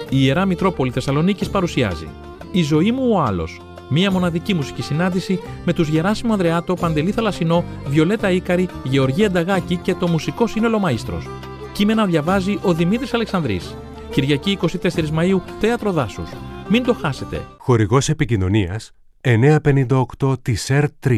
Η Ιερά Μητρόπολη Θεσσαλονίκης παρουσιάζει «Η ζωή μου ο άλλος». Μία μοναδική μουσική συνάντηση με τους Γεράσιμο Ανδρεάτο, Παντελή Θαλασσινό, Βιολέτα Ίκαρη, Γεωργία Νταγάκη και το μουσικό σύνολο Μαΐστρος. Κείμενα διαβάζει ο Δημήτρης Αλεξανδρής. Κυριακή 24 Μαΐου, Θέατρο Δάσους. Μην το χάσετε. Χορηγός επικοινωνίας 958 της ΕΡΤ3.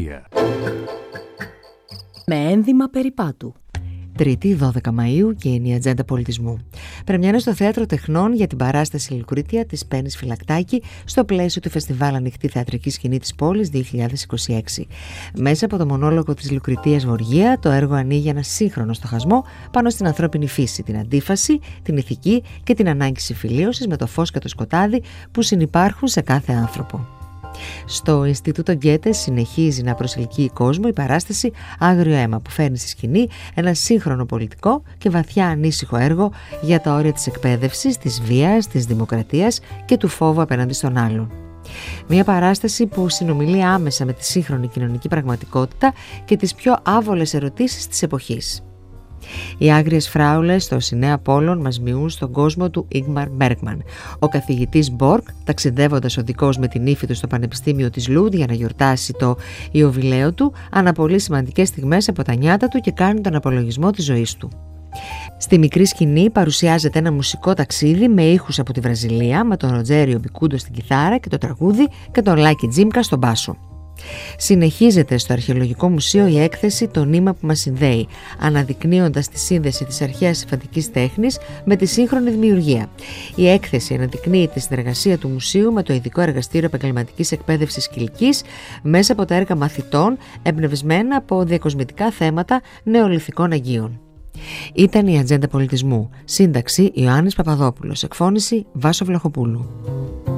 Με ένδυμα περιπάτου. Τρίτη, 12 Μαΐου και είναι η Ατζέντα Πολιτισμού. Πρεμιέρα στο Θέατρο Τεχνών για την παράσταση Λυκρίτια της Πέννης Φυλακτάκη στο πλαίσιο του Φεστιβάλ Ανοιχτή Θεατρική Σκηνή της Πόλης 2026. Μέσα από το μονόλογο της Λυκριτίας Γοργία, το έργο ανοίγει ένα σύγχρονο στοχασμό πάνω στην ανθρώπινη φύση, την αντίφαση, την ηθική και την ανάγκη συμφιλίωσης με το φως και το σκοτάδι που συνυπάρχουν σε κάθε άνθρωπο. Στο Ινστιτούτο Γκέτε συνεχίζει να προσελκύει κόσμο η παράσταση Άγριο Αίμα, που φέρνει στη σκηνή ένα σύγχρονο πολιτικό και βαθιά ανήσυχο έργο για τα όρια της εκπαίδευσης, της βίας, της δημοκρατίας και του φόβου απέναντι στον άλλον. Μια παράσταση που συνομιλεί άμεσα με τη σύγχρονη κοινωνική πραγματικότητα και τις πιο άβολες ερωτήσεις της εποχής. Οι άγριες φράουλες στο Σινέα Πόλων μας μειούν στον κόσμο του Ίγμαρ Μπέργκμαν. Ο καθηγητής Μπορκ, ταξιδεύοντας οδικός με την ύφη του στο Πανεπιστήμιο της Λούντ για να γιορτάσει το ιωβιλέο του, αναπολύει σημαντικές στιγμές από τα νιάτα του και κάνει τον απολογισμό της ζωής του. Στη μικρή σκηνή παρουσιάζεται ένα μουσικό ταξίδι με ήχους από τη Βραζιλία, με τον Ροτζέριο Μπικούντο στην κιθάρα και το τραγούδι και τον Λάκη Τζίμκα στον μπάσο. Συνεχίζεται στο Αρχαιολογικό Μουσείο η έκθεση «Το νήμα που μας συνδέει», αναδεικνύοντας τη σύνδεση της αρχαίας υφαντικής τέχνης με τη σύγχρονη δημιουργία. Η έκθεση αναδεικνύει τη συνεργασία του μουσείου με το Ειδικό Εργαστήριο Επαγγελματικής Εκπαίδευσης Κιλκής μέσα από τα έργα μαθητών εμπνευσμένα από διακοσμητικά θέματα νεολιθικών Αγίων. Ήταν η Ατζέντα Πολιτισμού. Σύνταξη Ιωάννης Παπαδόπουλος. Εκφώνηση Βάσο Βλαχοπούλου.